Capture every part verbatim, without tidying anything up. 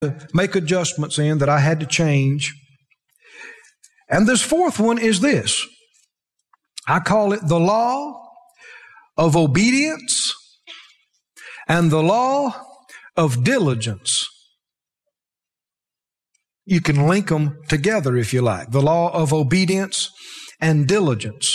to make adjustments in that I had to change. And this fourth one is this. I call it the law of obedience and the law of diligence. You can link them together if you like. The law of obedience and diligence.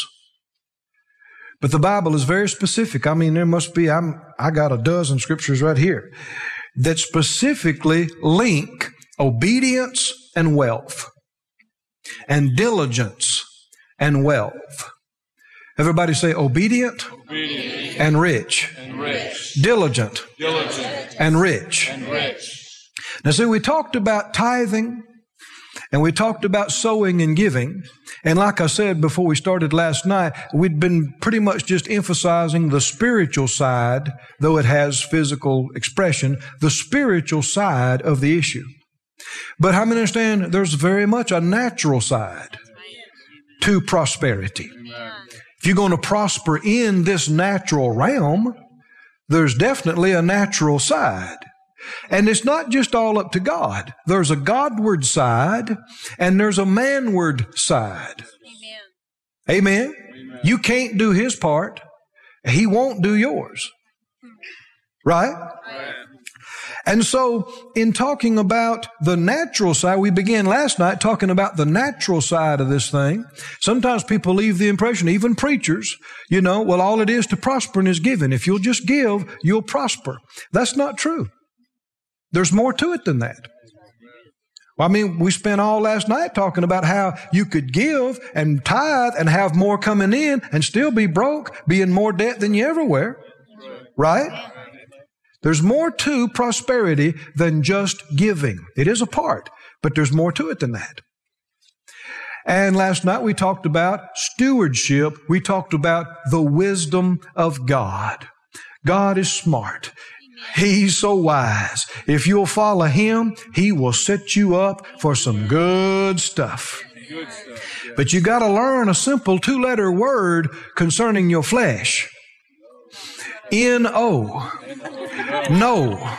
But the Bible is very specific. I mean, there must be, I'm, I got a dozen scriptures right here that specifically link obedience and wealth and diligence and wealth. Everybody say obedient, obedient and rich, and rich, diligent, diligent and rich. and rich. Now, see, we talked about tithing and we talked about sowing and giving. And like I said before we started last night, we'd been pretty much just emphasizing the spiritual side, though it has physical expression, the spiritual side of the issue. But how many understand there's very much a natural side to prosperity? If you're going to prosper in this natural realm, there's definitely a natural side. And it's not just all up to God. There's a Godward side and there's a manward side. Amen. Amen. Amen. You can't do His part. He won't do yours. Right? Right? And so in talking about the natural side, we began last night talking about the natural side of this thing. Sometimes people leave the impression, even preachers, you know, well, all it is to prosper is giving. If you'll just give, you'll prosper. That's not true. There's more to it than that. Well, I mean, we spent all last night talking about how you could give and tithe and have more coming in and still be broke, be in more debt than you ever were. Right? There's more to prosperity than just giving. It is a part, but there's more to it than that. And last night we talked about stewardship. We talked about the wisdom of God. God is smart. He's so wise. If you'll follow Him, He will set you up for some good stuff. Good stuff, yeah. But you got to learn a simple two-letter word concerning your flesh. N O. No.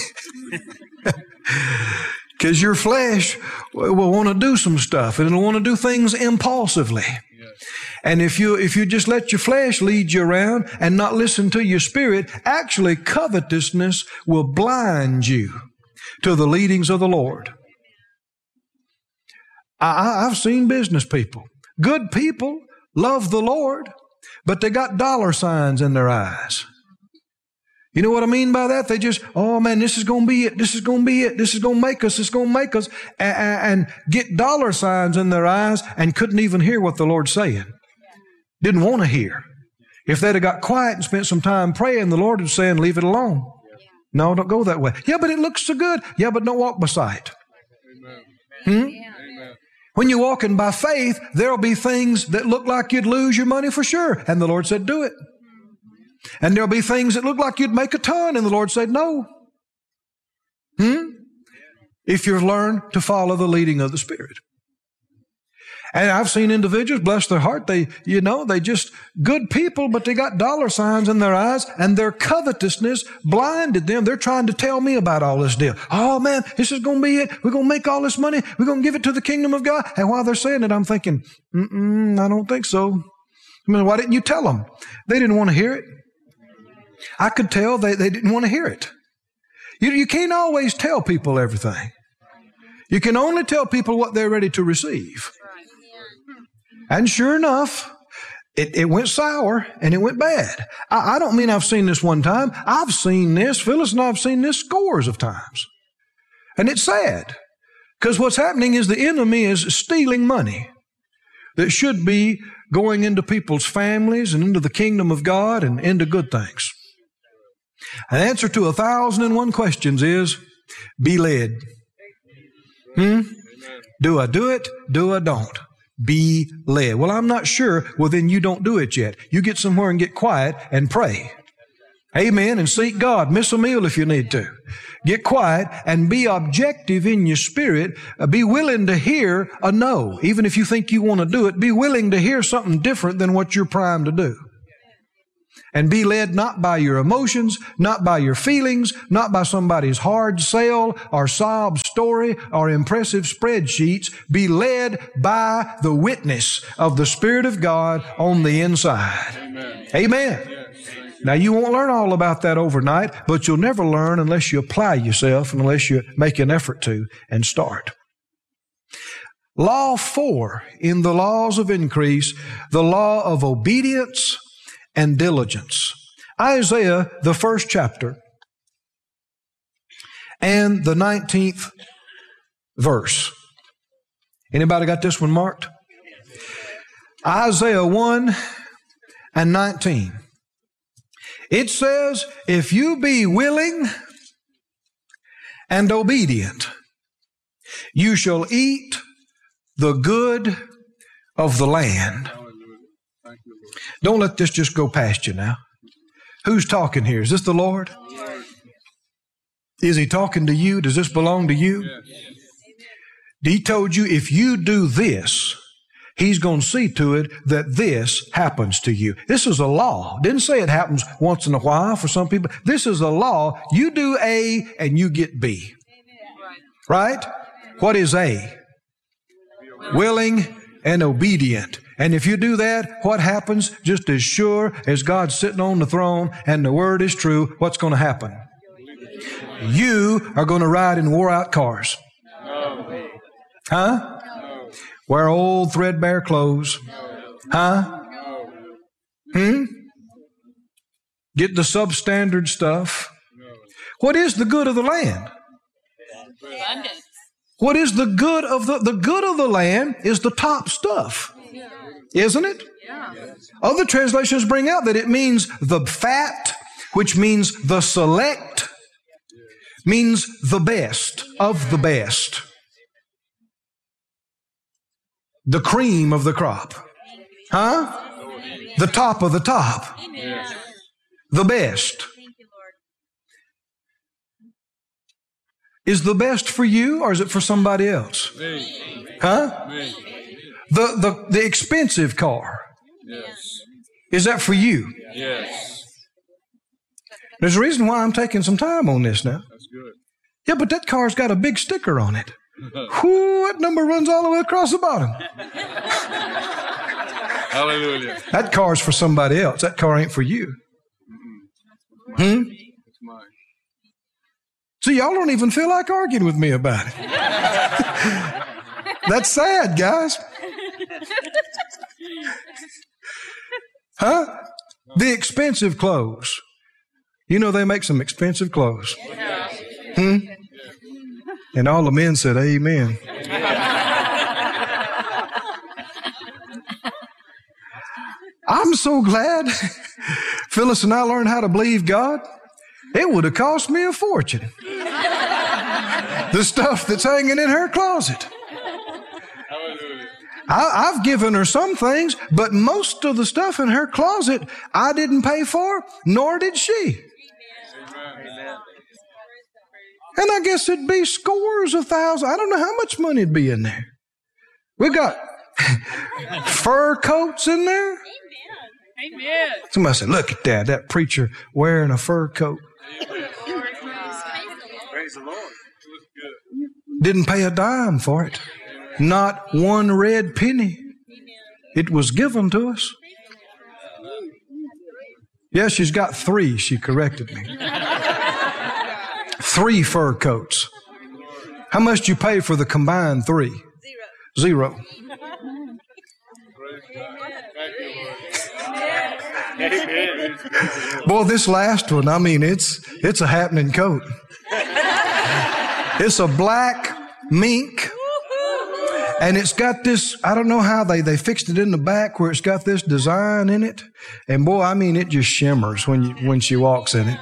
Because your flesh will want to do some stuff and it'll want to do things impulsively. And if you if you just let your flesh lead you around and not listen to your spirit, actually covetousness will blind you to the leadings of the Lord. I, I've seen business people, good people, love the Lord, but they got dollar signs in their eyes. You know what I mean by that? They just, oh man, this is going to be it. This is going to be it. This is going to make us. This is going to make us. And, and get dollar signs in their eyes and couldn't even hear what the Lord's saying. Didn't want to hear. If they'd have got quiet and spent some time praying, the Lord was saying, leave it alone. No, don't go that way. Yeah, but it looks so good. Yeah, but don't walk by sight. Hmm? When you're walking by faith, there'll be things that look like you'd lose your money for sure. And the Lord said, do it. And there'll be things that look like you'd make a ton, and the Lord said, no. Hmm? If you've learned to follow the leading of the Spirit. And I've seen individuals, bless their heart, they, you know, they just good people, but they got dollar signs in their eyes, and their covetousness blinded them. They're trying to tell me about all this deal. Oh man, this is going to be it. We're going to make all this money. We're going to give it to the kingdom of God. And while they're saying it, I'm thinking, mm-mm, I don't think so. I mean, why didn't you tell them? They didn't want to hear it. I could tell they, they didn't want to hear it. You, you can't always tell people everything. You can only tell people what they're ready to receive. And sure enough, it, it went sour and it went bad. I, I don't mean I've seen this one time. I've seen this. Phyllis and I have seen this scores of times. And it's sad. Because what's happening is the enemy is stealing money that should be going into people's families and into the kingdom of God and into good things. An answer to a thousand and one questions is, be led. Hmm? Do I do it? Do I don't? Be led. Well, I'm not sure. Well, then you don't do it yet. You get somewhere and get quiet and pray. Amen. And seek God. Miss a meal if you need to. Get quiet and be objective in your spirit. Uh, be willing to hear a no. Even if you think you want to do it, be willing to hear something different than what you're primed to do. And be led not by your emotions, not by your feelings, not by somebody's hard sell or sob story or impressive spreadsheets. Be led by the witness of the Spirit of God on the inside. Amen. Amen. Now, you won't learn all about that overnight, but you'll never learn unless you apply yourself and unless you make an effort to and start. Law four in the laws of increase, the law of obedience and diligence. Isaiah, the first chapter, and the nineteenth verse. Anybody got this one marked? Isaiah one and nineteen. It says, if you be willing and obedient, you shall eat the good of the land. Don't let this just go past you now. Who's talking here? Is this the Lord? Is He talking to you? Does this belong to you? He told you if you do this, He's going to see to it that this happens to you. This is a law. Didn't say it happens once in a while for some people. This is a law. You do A and you get B. Right? What is A? Willing and obedient. And if you do that, what happens? Just as sure as God's sitting on the throne and the Word is true, what's going to happen? You are going to ride in wore-out cars. Huh? Wear old threadbare clothes. Huh? Hmm? Get the substandard stuff. What is the good of the land? What is the good of the, the good of the land is the top stuff. Isn't it? Other translations bring out that it means the fat, which means the select, means the best of the best. The cream of the crop. Huh? The top of the top. The best. Is the best for you or is it for somebody else? Huh? The, the, the expensive car. Yes. Is that for you? Yes. There's a reason why I'm taking some time on this now. That's good. Yeah, but that car's got a big sticker on it. Whoo, that number runs all the way across the bottom. Hallelujah. That car's for somebody else. That car ain't for you. Hmm? It's mine. See, y'all don't even feel like arguing with me about it. That's sad, guys. Huh? The expensive clothes. You know they make some expensive clothes. Hmm? And all the men said, amen. I'm so glad Phyllis and I learned how to believe God. It would have cost me a fortune. The stuff that's hanging in her closet. I, I've given her some things, but most of the stuff in her closet I didn't pay for, nor did she. Amen. And I guess it'd be scores of thousands. I don't know how much money would be in there. We got fur coats in there. Amen. Somebody said, look at that, that preacher wearing a fur coat. Praise the Lord. Didn't pay a dime for it. Not one red penny. It was given to us. Yes, she's got three, she corrected me. Three fur coats. How much did you pay for the combined three? Zero. Zero. Boy, this last one, I mean, it's it's a happening coat. It's a black mink. And it's got this, I don't know how they, they fixed it in the back where it's got this design in it. And boy, I mean, it just shimmers when you, when she walks in it.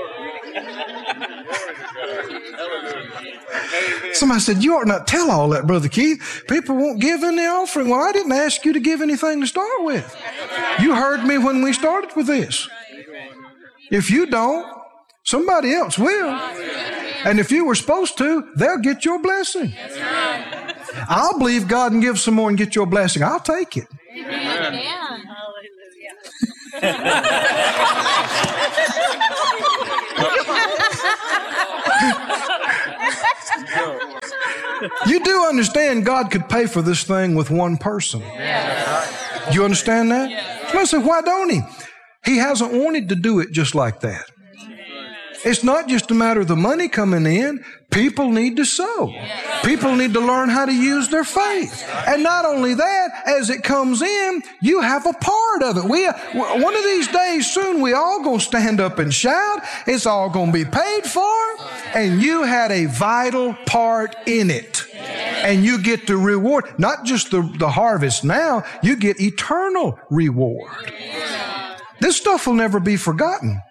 Somebody said, you ought not tell all that, Brother Keith. People won't give in the offering. Well, I didn't ask you to give anything to start with. You heard me when we started with this. If you don't, somebody else will. And if you were supposed to, they'll get your blessing. I'll believe God and give some more and get your blessing. I'll take it. Amen. You do understand God could pay for this thing with one person. Do you understand that? I said, why don't He? He hasn't wanted to do it just like that. It's not just a matter of the money coming in. People need to sow. People need to learn how to use their faith. And not only that, as it comes in, you have a part of it. We, one of these days soon, we all going to stand up and shout. It's all going to be paid for. And you had a vital part in it. And you get the reward, not just the, the harvest now, you get eternal reward. This stuff will never be forgotten.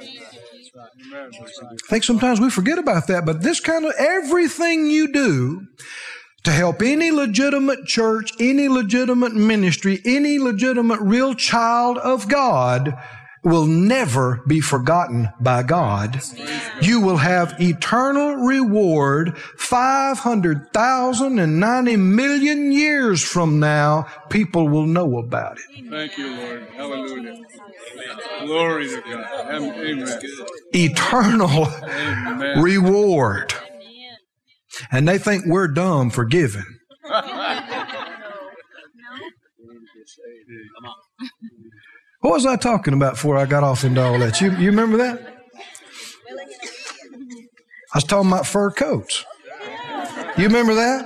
I think sometimes we forget about that, but this kind of everything you do to help any legitimate church, any legitimate ministry, any legitimate real child of God will never be forgotten by God. You will have eternal reward five hundred thousand ninety million years from now. People will know about it. Thank you, Lord. Hallelujah. Glory to God. Amen. Eternal Amen. reward. And they think we're dumb for giving. What was I talking about before I got off into all that? You, you remember that? I was talking about fur coats. You remember that?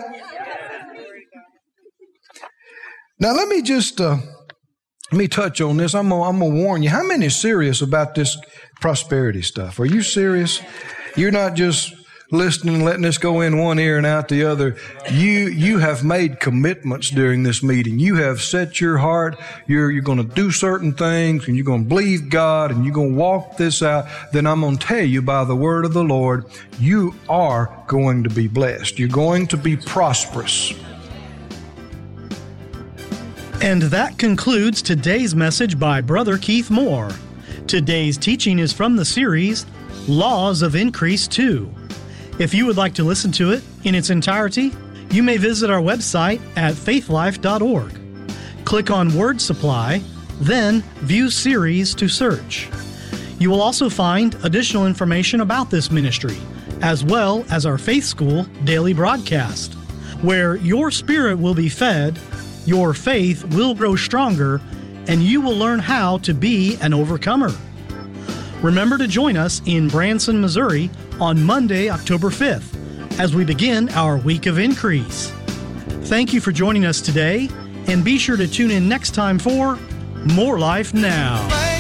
Now let me just uh, let me touch on this. I'm gonna, I'm gonna warn you. How many are serious about this prosperity stuff? Are you serious? You're not just listening and letting this go in one ear and out the other. You you have made commitments during this meeting. You have set your heart. You're you're going to do certain things, and you're going to believe God, and you're going to walk this out. Then I'm going to tell you by the word of the Lord, you are going to be blessed. You're going to be prosperous. And that concludes today's message by Brother Keith Moore. Today's teaching is from the series, Laws of Increase two. If you would like to listen to it in its entirety, you may visit our website at faithlife dot org. Click on Word Supply, then View Series to search. You will also find additional information about this ministry, as well as our Faith School daily broadcast, where your spirit will be fed, your faith will grow stronger, and you will learn how to be an overcomer. Remember to join us in Branson, Missouri on Monday, October fifth, as we begin our Week of Increase. Thank you for joining us today, and be sure to tune in next time for More Life Now.